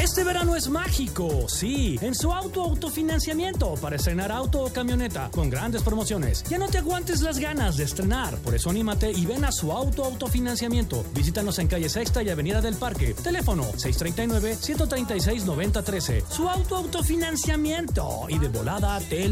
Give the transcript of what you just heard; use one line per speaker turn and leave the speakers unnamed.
Este verano es mágico, sí, en su autofinanciamiento para estrenar auto o camioneta con grandes promociones. Ya no te aguantes las ganas de estrenar, por eso anímate y ven a su autofinanciamiento. Visítanos en calle Sexta y Avenida del Parque. Teléfono 639-136-9013. Su autofinanciamiento y de volada te